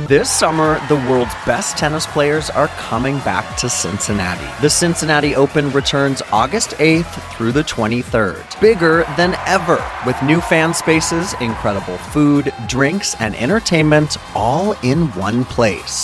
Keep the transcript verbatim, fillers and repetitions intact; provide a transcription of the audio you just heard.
This summer, the world's best tennis players are coming back to Cincinnati. The Cincinnati Open returns August eighth through the twenty-third. Bigger than ever, with new fan spaces, incredible food, drinks, and entertainment all in one place.